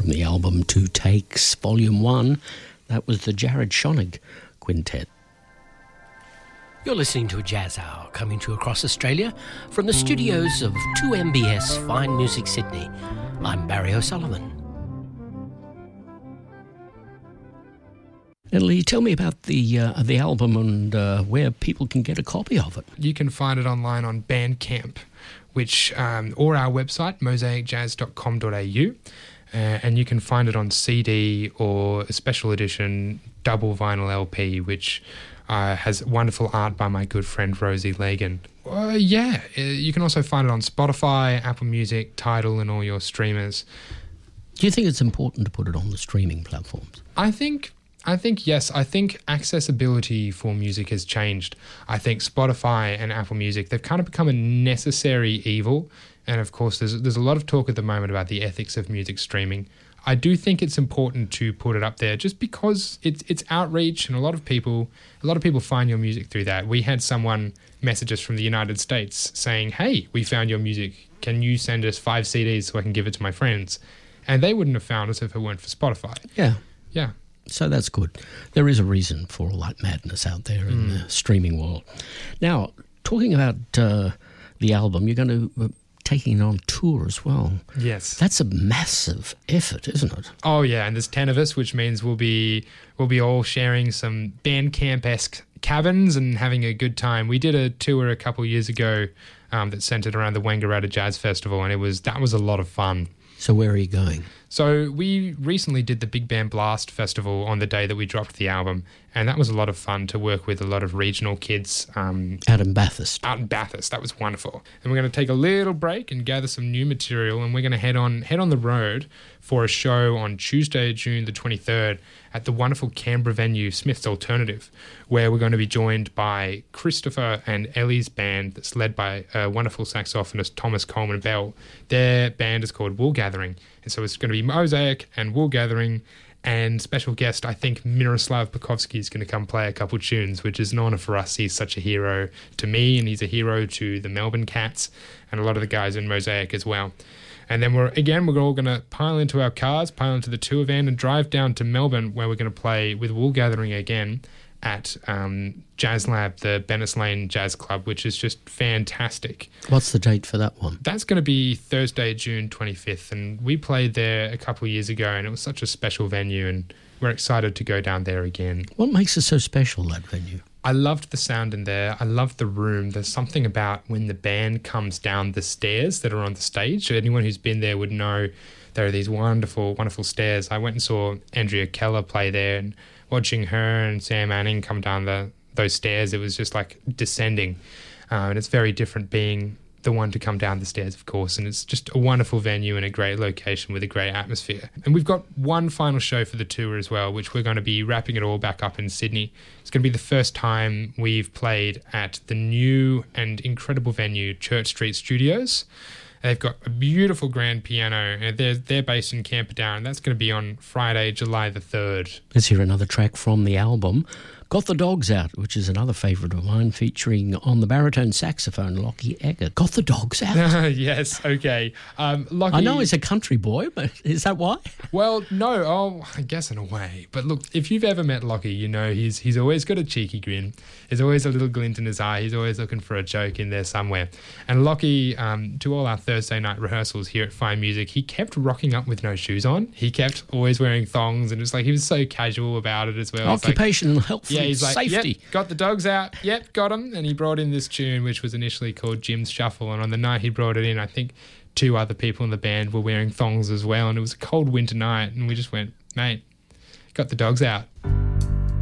from the album Two Takes, Volume 1. That was the Jared Schonig Quintet. You're listening to a Jazz Hour coming to you across Australia from the studios of 2MBS Fine Music Sydney. I'm Barry O'Sullivan. And Lee, tell me about the album and where people can get a copy of it. You can find it online on Bandcamp, which or our website, mosaicjazz.com.au. And you can find it on CD or a special edition double vinyl LP, which has wonderful art by my good friend Rosie Lagan. You can also find it on Spotify, Apple Music, Tidal, and all your streamers. Do you think it's important to put it on the streaming platforms? I think yes. I think accessibility for music has changed. I think Spotify and Apple Music, they've kind of become a necessary evil. And of course, there's a lot of talk at the moment about the ethics of music streaming. I do think it's important to put it up there just because it's outreach, and a lot of people find your music through that. We had someone message us from the United States saying, "Hey, we found your music. Can you send us 5 CDs so I can give it to my friends?" And they wouldn't have found us if it weren't for Spotify. Yeah. So that's good. There is a reason for all that madness out there in the streaming world. Now, talking about the album, you're going to taking it on tour as well. Yes. That's a massive effort, isn't it? Oh, yeah, and there's 10 of us, which means we'll be all sharing some Bandcamp-esque cabins and having a good time. We did a tour a couple years ago that centred around the Wangaratta Jazz Festival, and that was a lot of fun. So where are you going? So we recently did the Big Band Blast Festival on the day that we dropped the album, and that was a lot of fun to work with a lot of regional kids. Out in Bathurst. Out in Bathurst. That was wonderful. And we're going to take a little break and gather some new material, and we're going to head on the road for a show on Tuesday, June the 23rd at the wonderful Canberra venue, Smith's Alternative, where we're going to be joined by Christopher and Ellie's band that's led by a wonderful saxophonist, Thomas Coleman Bell. Their band is called Wool Gathering. And so it's going to be Mosaic and Wool Gathering, and special guest, I think Miroslav Pekovsky is going to come play a couple tunes, which is an honour for us. He's such a hero to me, and he's a hero to the Melbourne Cats and a lot of the guys in Mosaic as well. And then we're all going to pile into our cars, pile into the tour van, and drive down to Melbourne, where we're going to play with Wool Gathering again at Jazz Lab, the Bennett Lane Jazz Club, which is just fantastic. What's the date for that one? That's going to be Thursday, June 25th, and we played there a couple of years ago, and it was such a special venue, and we're excited to go down there again. What makes it so special, that venue? I loved the sound in there. I loved the room. There's something about when the band comes down the stairs that are on the stage. Anyone who's been there would know there are these wonderful, wonderful stairs. I went and saw Andrea Keller play there, and watching her and Sam Anning come down those stairs, it was just like descending. And it's very different being the one to come down the stairs, of course. And it's just a wonderful venue and a great location with a great atmosphere. And we've got one final show for the tour as well, which we're going to be wrapping it all back up in Sydney. It's going to be the first time we've played at the new and incredible venue, Church Street Studios. They've got a beautiful grand piano, and they're based in Camperdown. That's going to be on Friday, July the 3rd. Let's hear another track from the album, Got the Dogs Out, which is another favourite of mine, featuring on the baritone saxophone, Lockie Egger. Got the Dogs Out? Yes, okay. Lockie, I know he's a country boy, but is that why? Well, no, I guess in a way. But look, if you've ever met Lockie, you know he's always got a cheeky grin. There's always a little glint in his eye. He's always looking for a joke in there somewhere. And Lockie, to all our Thursday night rehearsals here at Fine Music, he kept rocking up with no shoes on. He kept always wearing thongs, and it's like he was so casual about it as well. Occupational health. Yeah, he's like, safety. Yep, got the dogs out. Yep, got them. And he brought in this tune, which was initially called Jim's Shuffle. And on the night he brought it in, I think 2 other people in the band were wearing thongs as well. And it was a cold winter night. And we just went, mate, got the dogs out.